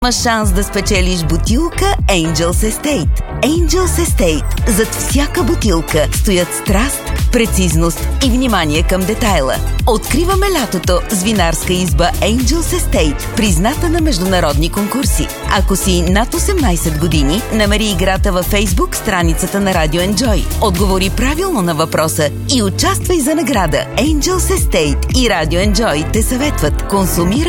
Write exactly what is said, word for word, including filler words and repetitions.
Имаш шанс да спечелиш бутилка Angels Estate. Angels Estate. Зад всяка бутилка стоят страст, прецизност и внимание към детайла. Откриваме лятото с винарска изба Angels Estate, призната на международни конкурси. Ако си над осемнайсет години, намери играта във Facebook страницата на Radio Enjoy. Отговори правилно на въпроса и участвай за награда. Angels Estate и Radio Enjoy те съветват. Консумирай